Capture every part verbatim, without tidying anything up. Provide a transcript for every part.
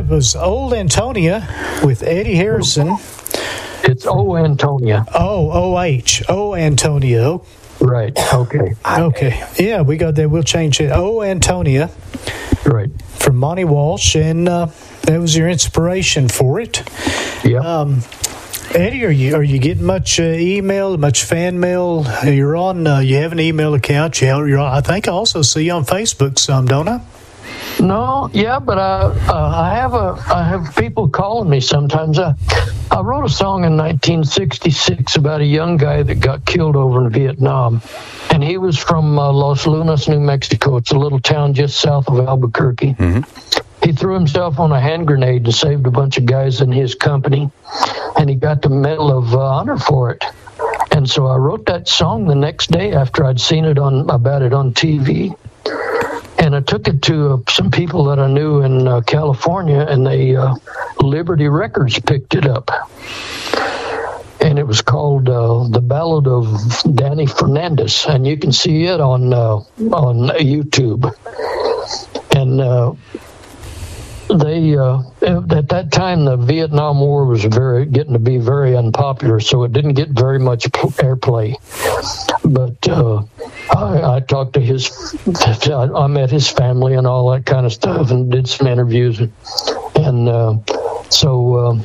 it was Old Antonia with Eddie Harrison. It's O Antonia. Oh, O H. O Antonio. Right. Okay. Okay. Yeah, we got that. We'll change it. O Antonia. Right. From Monty Walsh, and uh, that was your inspiration for it. Yeah. Um, Eddie, are you are you getting much uh, email, much fan mail? You're on. Uh, you have an email account. You have, you're on, I think I also see you on Facebook some, don't I? No, yeah, but I uh, I have a I have people calling me sometimes. I I wrote a song in nineteen sixty-six about a young guy that got killed over in Vietnam, and he was from uh, Los Lunas, New Mexico. It's a little town just south of Albuquerque. Mm-hmm. He threw himself on a hand grenade and saved a bunch of guys in his company, and he got the Medal of uh, Honor for it. And so I wrote that song the next day after I'd seen it on about it on T V. And I took it to uh, some people that I knew in uh, California, and they uh, Liberty Records picked it up. And it was called uh, The Ballad of Danny Fernandez, and you can see it on uh, on YouTube. And uh, they uh, at that time the Vietnam War was very getting to be very unpopular, so it didn't get very much airplay. But uh, I, I talked to his, I met his family and all that kind of stuff, and did some interviews, and uh, so uh,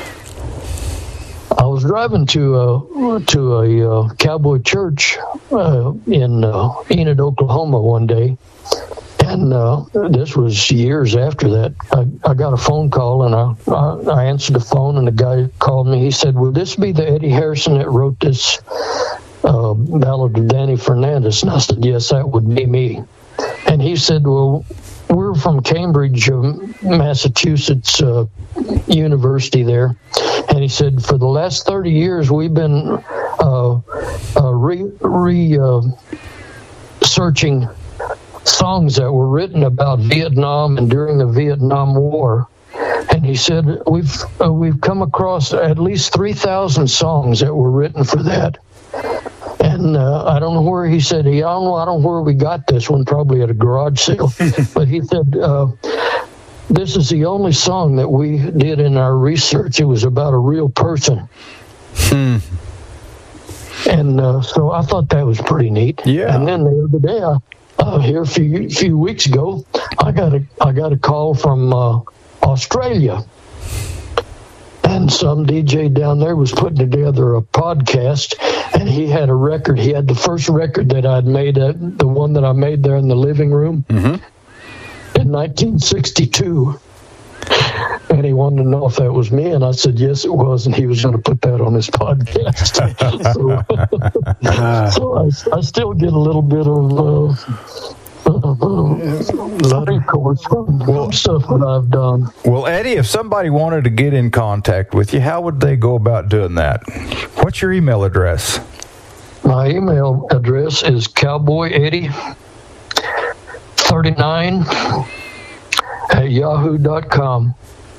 I was driving to a to a uh, cowboy church uh, in uh, Enid, Oklahoma, one day. And uh, this was years after that. I, I got a phone call, and I, I, I answered the phone, and the guy called me. He said, "Will this be the Eddie Harrison that wrote this uh, Ballad of Danny Fernandez?" And I said, "Yes, that would be me." And he said, "Well, we're from Cambridge, um, Massachusetts uh, University there." And he said, "For the last thirty years, we've been uh, uh, re, re uh, searching songs that were written about Vietnam and during the Vietnam War." And he said, we've uh, we've come across at least three thousand songs that were written for that. And uh, I don't know where, he said, he, I don't know, I don't know where we got this one, probably at a garage sale. But he said, uh, this is the only song that we did in our research. It was about a real person. Hmm. And uh, so I thought that was pretty neat. Yeah. And then the other day, I, Uh, here a few few weeks ago, I got a I got a call from uh, Australia, and some D J down there was putting together a podcast, and he had a record. He had the first record that I'd made, uh, the one that I made there in the living room mm-hmm. in nineteen sixty-two. And he wanted to know if that was me, and I said yes, it was, and he was going to put that on his podcast. so so I, I still get a little bit of uh, uh, records from well, stuff that I've done. Well, Eddie, if somebody wanted to get in contact with you, how would they go about doing that? What's your email address? My email address is cowboy eddie thirty-nine at yahoo dot com.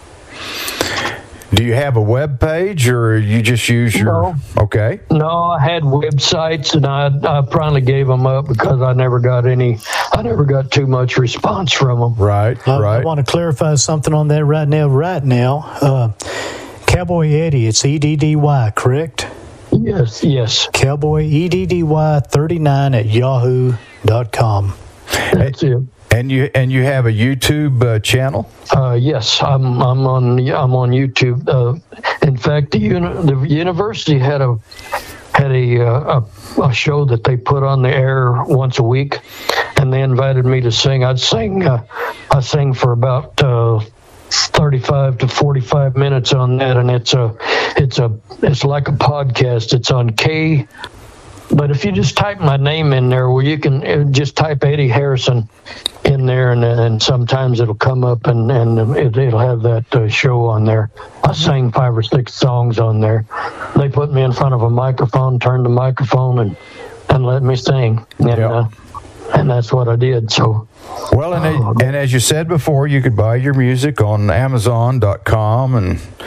Do you have a web page, or you just use your... No. Okay. No, I had websites, and I I finally gave them up because I never got any, I never got too much response from them. Right, I, right. I want to clarify something on that right now. Right now, uh, Cowboy Eddie, it's E D D Y, correct? Yes, yes. Cowboy E D D Y thirty-nine at yahoo dot com. That's it. And you and you have a YouTube uh, channel? Uh, yes, I'm I'm on I'm on YouTube. Uh, in fact, the uni- the university had a had a, uh, a a show that they put on the air once a week, and they invited me to sing. I'd sing uh, I sing for about uh, thirty-five to forty-five minutes on that, and it's a it's a it's like a podcast. It's on K. But if you just type my name in there, well, you can just type Eddie Harrison in there, and, and sometimes it'll come up, and, and it, it'll have that uh, show on there. I sang five or six songs on there. They put me in front of a microphone, turned the microphone, and, and let me sing. And, yep. uh, and that's what I did. So, well, and, uh, and as you said before, you could buy your music on amazon dot com and